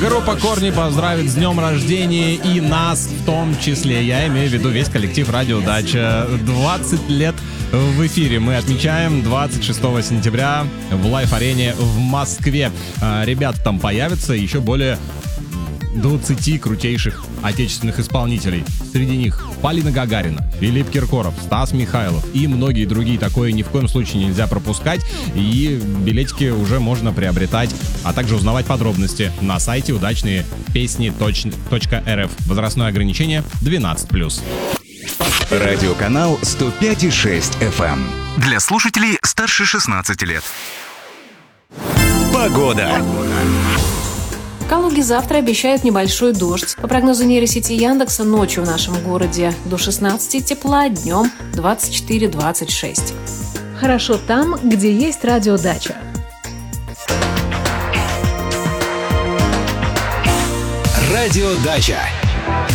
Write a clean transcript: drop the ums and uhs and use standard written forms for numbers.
Группа «Корни» поздравит с днем рождения и нас в том числе. Я имею в виду весь коллектив «Радио Дача». 20 лет в эфире мы отмечаем 26 сентября в Лайф-арене в Москве. Ребята там появятся, еще более 20 крутейших отечественных исполнителей. Среди них Полина Гагарина, Филипп Киркоров, Стас Михайлов и многие другие. Такое ни в коем случае нельзя пропускать. И билетики уже можно приобретать, а также узнавать подробности на сайте удачныепесни.рф. Возрастное ограничение 12+. Радиоканал 105,6 FM. Для слушателей старше 16 лет. Погода. В Калуге завтра обещают небольшой дождь. По прогнозу нейросети Яндекса, ночью в нашем городе до 16 тепла, днем 24-26. Хорошо там, где есть радиодача. Радиодача.